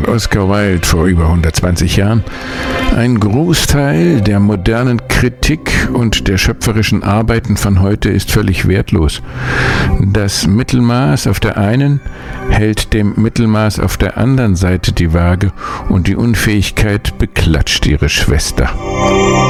mal Oscar Wilde vor über 120 Jahren, ein Großteil der modernen Kritik und der schöpferischen Arbeiten von heute ist völlig wertlos. Das Mittelmaß auf der einen hält dem Mittelmaß auf der anderen Seite die Waage und die Unfähigkeit beklatscht ihre Schwester.